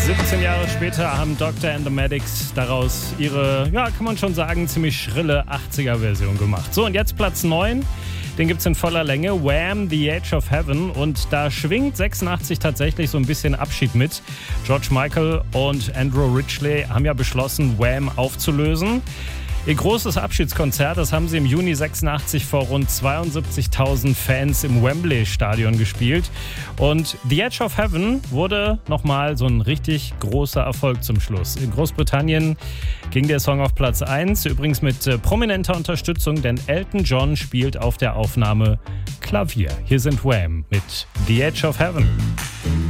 17 Jahre später haben Dr. and the Medics daraus ihre, ja, kann man schon sagen, ziemlich schrille 80er-Version gemacht. So, und jetzt Platz 9. Den gibt's in voller Länge. Wham! The Edge of Heaven. Und da schwingt 86 tatsächlich so ein bisschen Abschied mit. George Michael und Andrew Ridgeley haben ja beschlossen, Wham! Aufzulösen. Ihr großes Abschiedskonzert, das haben sie im Juni 86 vor rund 72.000 Fans im Wembley-Stadion gespielt. Und The Edge of Heaven wurde nochmal so ein richtig großer Erfolg zum Schluss. In Großbritannien ging der Song auf Platz 1, übrigens mit prominenter Unterstützung, denn Elton John spielt auf der Aufnahme Klavier. Hier sind Wham! Mit The Edge of Heaven.